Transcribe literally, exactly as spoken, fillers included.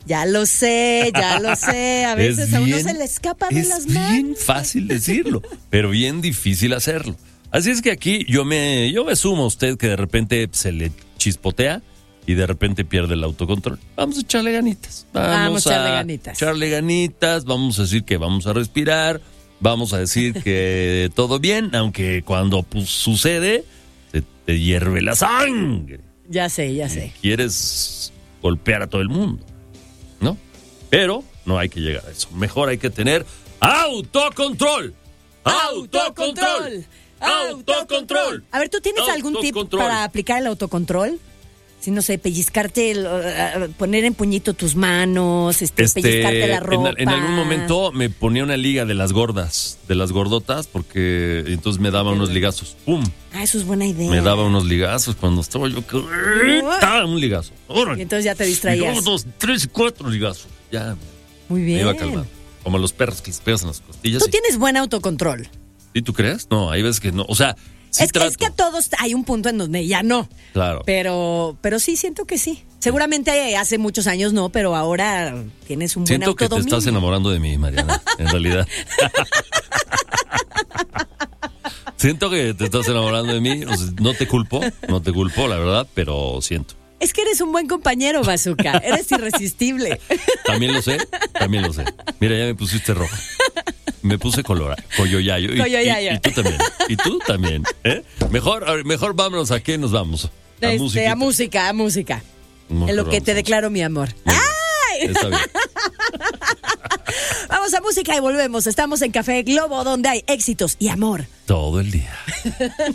Ya lo sé, ya lo sé. A veces Es a uno bien- se le escapa de es las manos. bien fácil decirlo, pero bien difícil hacerlo. Así es que aquí yo me, yo me sumo a usted que de repente se le chispotea y de repente pierde el autocontrol. Vamos a echarle ganitas. Vamos, Vamos a echarle a ganitas. echarle ganitas, vamos a decir que vamos a respirar, vamos a decir que todo bien, aunque cuando pues, sucede, se te hierve la sangre. Ya sé, ya sé. Quieres golpear a todo el mundo, ¿no? Pero no hay que llegar a eso. Mejor hay que tener autocontrol. Autocontrol. Autocontrol. A ver, ¿tú tienes algún tip Autocontrol. para aplicar el autocontrol? Si no sé, pellizcarte, el, uh, poner en puñito tus manos, este, Este, pellizcarte la en, ropa. en algún momento me ponía una liga de las gordas, de las gordotas, porque entonces me daba unos ligazos. ¡Pum! Ah, eso es buena idea. Me daba unos ligazos cuando estaba yo. ¡Ah! Un ligazo. ¡Órale! Y entonces ya te Y distraías. luego dos, tres y cuatro ligazos. Ya Muy me bien. iba calmado. Como los perros que les pegas en las costillas. Tú y- tienes buen autocontrol. ¿Y tú crees? No, hay veces que no. O sea, sí es, que, trato. es que a todos hay un punto en donde ya no. Claro. Pero, pero sí, siento que sí. Seguramente hace muchos años no, pero ahora tienes un Siento buen que te autodominio. estás enamorando de mí, Mariana, en realidad. Siento que te estás enamorando de mí. O sea, no te culpo, no te culpo, la verdad, pero siento. Es que eres un buen compañero, Bazooka. Eres irresistible. También lo sé, también lo sé. Mira, ya me pusiste rojo. Me puse colora, coyoyayo. Y, Coyoyayo. y, y tú también. Y tú también. ¿eh? Mejor, a ver, mejor vámonos a qué nos vamos. A Este, musiquita. a música, a música. Mejor En lo que vamos, te vamos. declaro mi amor. Bien. ¡Ay! Está bien. Vamos a música y volvemos. Estamos en Café Globo, donde hay éxitos y amor. Todo el día.